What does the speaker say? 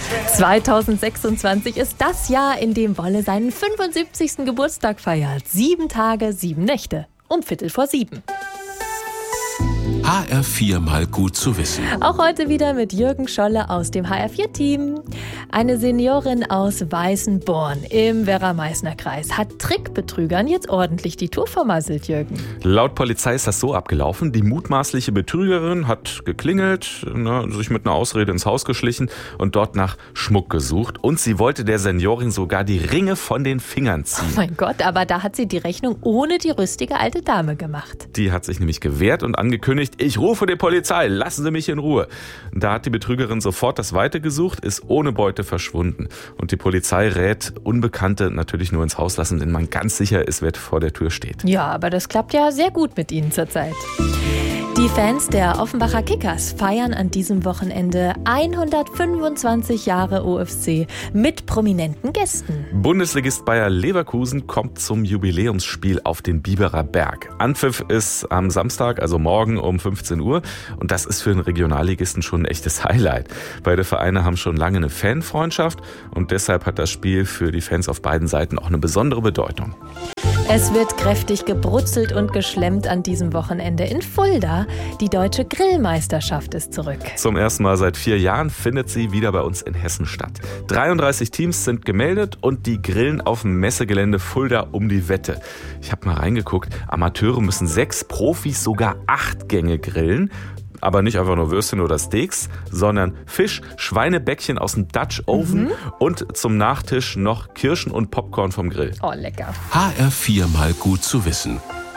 2026 ist das Jahr, in dem Wolle seinen 75. Geburtstag feiert. 7 Tage, 7 Nächte. Um 6:45. HR4 mal gut zu wissen. Auch heute wieder mit Jürgen Scholle aus dem HR4-Team. Eine Seniorin aus Weißenborn im Werra-Meißner-Kreis hat Trickbetrügern jetzt ordentlich die Tour vermasselt, Jürgen. Laut Polizei ist das so abgelaufen. Die mutmaßliche Betrügerin hat geklingelt, sich mit einer Ausrede ins Haus geschlichen und dort nach Schmuck gesucht. Und sie wollte der Seniorin sogar die Ringe von den Fingern ziehen. Oh mein Gott, aber da hat sie die Rechnung ohne die rüstige alte Dame gemacht. Die hat sich nämlich gewehrt und angekündigt, ich rufe die Polizei, lassen Sie mich in Ruhe. Da hat die Betrügerin sofort das Weite gesucht, ist ohne Beute verschwunden. Und die Polizei rät Unbekannte natürlich nur ins Haus lassen, wenn man ganz sicher ist, wer vor der Tür steht. Ja, aber das klappt ja sehr gut mit Ihnen zurzeit. Die Fans der Offenbacher Kickers feiern an diesem Wochenende 125 Jahre OFC mit prominenten Gästen. Bundesligist Bayer Leverkusen kommt zum Jubiläumsspiel auf den Biberer Berg. Anpfiff ist am Samstag, also morgen um 15 Uhr. Und das ist für einen Regionalligisten schon ein echtes Highlight. Beide Vereine haben schon lange eine Fanfreundschaft und deshalb hat das Spiel für die Fans auf beiden Seiten auch eine besondere Bedeutung. Es wird kräftig gebrutzelt und geschlemmt an diesem Wochenende in Fulda. Die deutsche Grillmeisterschaft ist zurück. Zum ersten Mal seit 4 Jahren findet sie wieder bei uns in Hessen statt. 33 Teams sind gemeldet und die grillen auf dem Messegelände Fulda um die Wette. Ich habe mal reingeguckt, Amateure müssen 6, Profis sogar 8 Gänge grillen. Aber nicht einfach nur Würstchen oder Steaks, sondern Fisch, Schweinebäckchen aus dem Dutch Oven und zum Nachtisch noch Kirschen und Popcorn vom Grill. Oh, lecker. HR4 mal gut zu wissen.